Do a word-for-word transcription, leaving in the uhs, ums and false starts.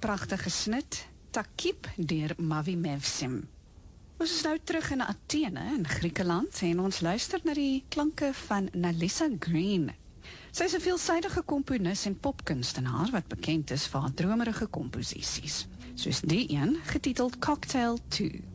pragtige snit, Takip deur Mavi Mevsim. Ons is nou terug in Athene in Griekeland en ons luister na die klanke van Nalissa Green. Sy is 'n veelsidige komponis en popkunstenaar wat bekend is vir haar dromerige komposisies, soos die een getiteld Cocktail two.